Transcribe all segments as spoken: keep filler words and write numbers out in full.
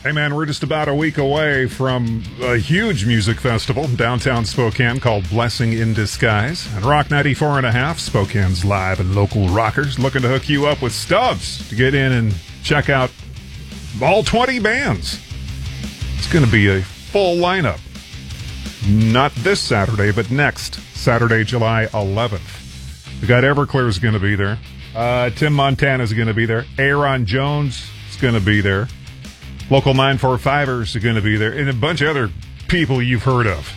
Hey man, we're just about a week away from a huge music festival in downtown Spokane called Blessing in Disguise. And Rock ninety-four and a half, Spokane's live and local rockers, looking to hook you up with stubs to get in and check out all twenty bands. It's going to be a full lineup. Not this Saturday, but next Saturday, July eleventh. We got Everclear's going to be there. Uh, Tim Montana's going to be there. Aaron Jones is going to be there. Local nine forty-fivers are going to be there, and a bunch of other people you've heard of.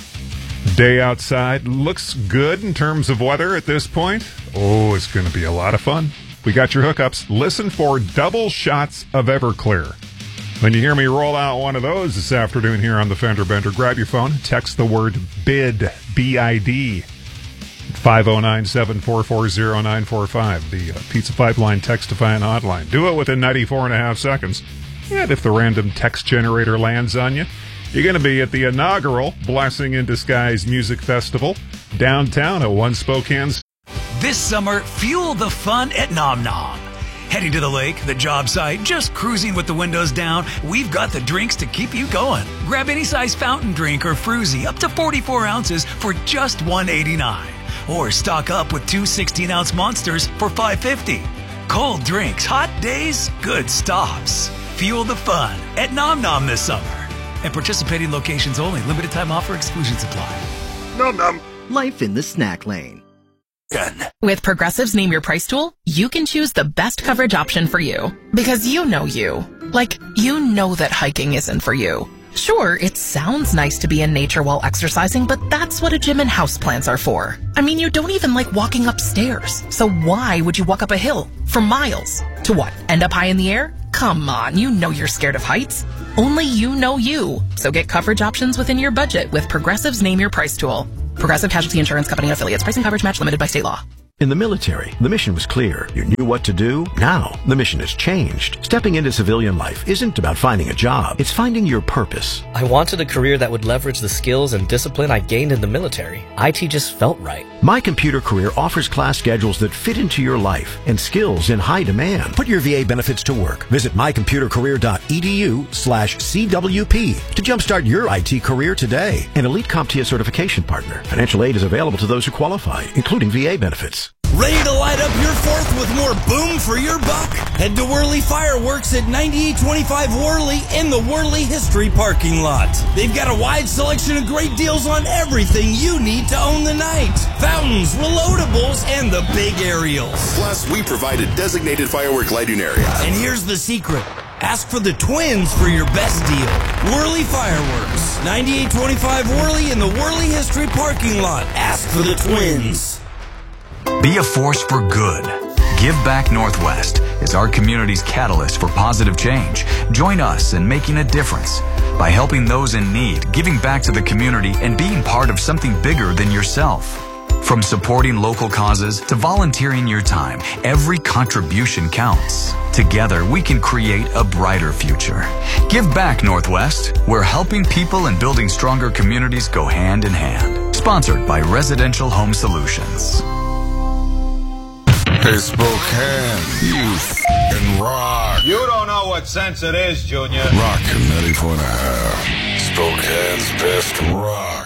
Day outside looks good in terms of weather at this point. Oh, it's going to be a lot of fun. We got your hookups. Listen for double shots of Everclear. When you hear me roll out one of those this afternoon here on the Fender Bender, grab your phone, text the word BID, B I D, five oh nine, seven four four, oh nine four five, the uh, Pizza Pipeline text-to-phone hotline. Do it within ninety-four and a half seconds. And if the random text generator lands on you, you're going to be at the inaugural Blessing in Disguise Music Festival downtown at One Spokane. This summer, fuel the fun at Nom Nom. Heading to the lake, the job site, just cruising with the windows down, we've got the drinks to keep you going. Grab any size fountain drink or fruzy up to forty-four ounces for just one eighty-nine. Or stock up with two sixteen-ounce monsters for five fifty. Cold drinks, hot days, good stops. Fuel the fun at Nom Nom this summer. And participating locations only. Limited time offer. Exclusions apply. Nom Nom. Life in the snack lane. With Progressive's Name Your Price tool, you can choose the best coverage option for you. Because you know you. Like, you know that hiking isn't for you. Sure, it sounds nice to be in nature while exercising, but that's what a gym and houseplants are for. I mean, you don't even like walking upstairs. So why would you walk up a hill for miles? To what? End up high in the air? Come on, you know you're scared of heights. Only you know you. So get coverage options within your budget with Progressive's Name Your Price tool. Progressive Casualty Insurance Company and Affiliates. Pricing coverage match limited by state law. In the military, the mission was clear. You knew what to do. Now, the mission has changed. Stepping into civilian life isn't about finding a job. It's finding your purpose. I wanted a career that would leverage the skills and discipline I gained in the military. I T just felt right. My Computer Career offers class schedules that fit into your life and skills in high demand. Put your V A benefits to work. Visit mycomputercareer.edu slash CWP to jumpstart your I T career today. An Elite CompTIA certification partner. Financial aid is available to those who qualify, including V A benefits. Ready to light up your fourth with more boom for your buck? Head to Worley Fireworks at ninety-eight twenty-five Worley in the Worley History parking lot. They've got a wide selection of great deals on everything you need to own the night. Fountains, reloadables, and the big aerials. Plus, we provide a designated firework lighting area. And here's the secret. Ask for the twins for your best deal. Worley Fireworks, ninety-eight twenty-five Worley in the Worley History parking lot. Ask for the twins. Be a force for good. Give Back Northwest is our community's catalyst for positive change. Join us in making a difference by helping those in need, giving back to the community, and being part of something bigger than yourself. From supporting local causes to volunteering your time, every contribution counts. Together, we can create a brighter future. Give Back Northwest, where helping people and building stronger communities go hand in hand. Sponsored by Residential Home Solutions. Hey, Spokane, youth and rock. You don't know what sense it is, Junior. Rock ninety-four and a half. Spokane's best rock.